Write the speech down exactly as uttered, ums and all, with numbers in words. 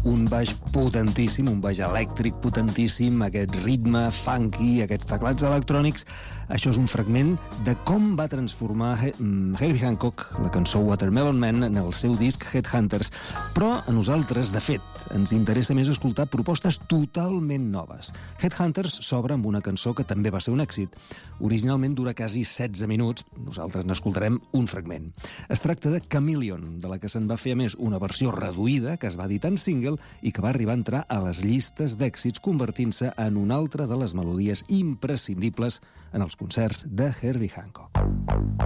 un baix potentíssim, un baix elèctric potentíssim, aquest ritme funky, aquests teclats electrònics. Això és un fragment de com va transformar Herbie Hancock la cançó Watermelon Man en el seu disc Headhunters. Però a nosaltres, de fet, ens interessa més escoltar propostes totalment noves. Headhunters s'obre amb una cançó que també va ser un èxit. Originalment dura quasi setze minuts, nosaltres n'escoltarem un fragment. Es tracta de Chameleon, de la que se'n va fer a més una versió reduïda que es va editar en single i que va arribar a entrar a les llistes d'èxits convertint-se en una altra de les melodies imprescindibles en els concerts de Herbie Hancock.